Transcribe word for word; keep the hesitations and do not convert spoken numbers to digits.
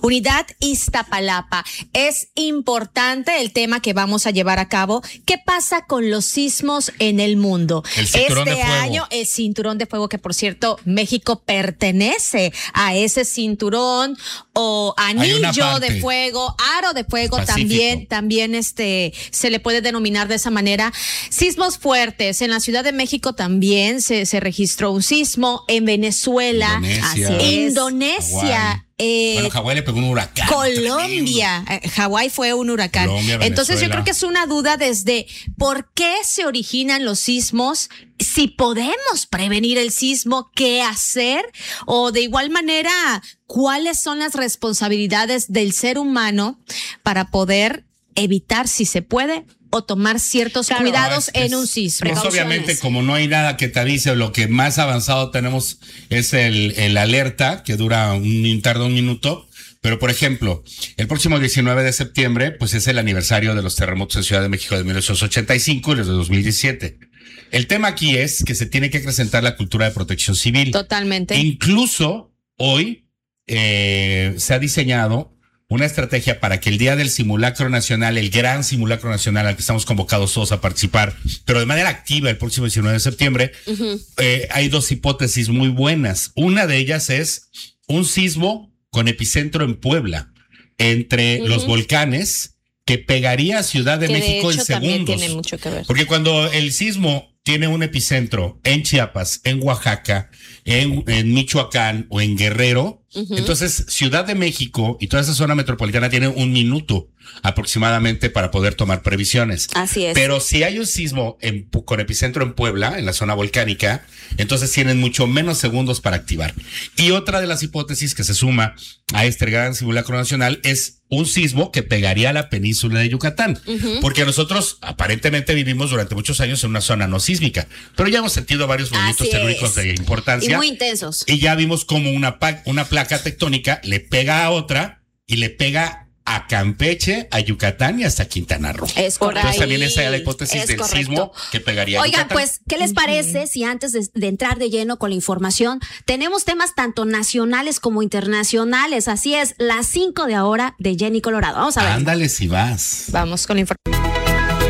Unidad Iztapalapa. Es importante el tema que vamos a llevar a cabo. ¿Qué pasa con los sismos en el mundo? El cinturón este de fuego. año, el cinturón de fuego, que por cierto, México pertenece a ese cinturón o anillo de fuego, aro de fuego, Pacífico. también, también este, se le puede denominar de esa manera. Sismos fuertes. En la Ciudad de México también se, se registró un sismo. En Venezuela, Indonesia. así es. Indonesia. Eh, bueno, Hawái le pegó un huracán. Colombia, eh, Hawái fue un huracán. Colombia, Entonces yo Venezuela. creo que es una duda desde por qué se originan los sismos, si podemos prevenir el sismo, qué hacer, o de igual manera, cuáles son las responsabilidades del ser humano para poder evitar, si se puede, o tomar ciertos Claro, cuidados no, es- en un es- sismo. Es obviamente, como no hay nada que te avise, lo que más avanzado tenemos es el, el alerta, que dura un, tarda un minuto. Pero, por ejemplo, el próximo diecinueve de septiembre, pues es el aniversario de los terremotos en Ciudad de México de mil novecientos ochenta y cinco y los de dos mil diecisiete. El tema aquí es que se tiene que acrecentar la cultura de protección civil. Totalmente. Incluso hoy eh, se ha diseñado una estrategia para que el día del simulacro nacional, el gran simulacro nacional al que estamos convocados todos a participar, pero de manera activa el próximo diecinueve de septiembre, uh-huh. eh, hay dos hipótesis muy buenas. Una de ellas es un sismo con epicentro en Puebla, entre uh-huh. los volcanes, que pegaría a Ciudad de que México de hecho en segundos. También tiene mucho que ver. Porque cuando el sismo tiene un epicentro en Chiapas, en Oaxaca, en, en Michoacán o en Guerrero, uh-huh. entonces Ciudad de México y toda esa zona metropolitana tienen un minuto aproximadamente para poder tomar previsiones. Así es. Pero si hay un sismo en, con epicentro en Puebla, en la zona volcánica, entonces tienen mucho menos segundos para activar. Y otra de las hipótesis que se suma a este gran simulacro nacional es un sismo que pegaría a la península de Yucatán. Uh-huh. Porque nosotros aparentemente vivimos durante muchos años en una zona no sísmica, pero ya hemos sentido varios movimientos telúricos de importancia. Y muy intensos. Y ya vimos como una, una placa tectónica le pega a otra y le pega a Campeche, a Yucatán y hasta Quintana Roo. Es correcto. Entonces también esa es la hipótesis es del correcto. sismo que pegaría a Oigan, Yucatán. pues, ¿qué les parece uh-huh. si antes de, de entrar de lleno con la información, tenemos temas tanto nacionales como internacionales? Así es, las cinco de ahora de Jenny Colorado. Vamos a ver. Ándale si vas. Vamos con la información.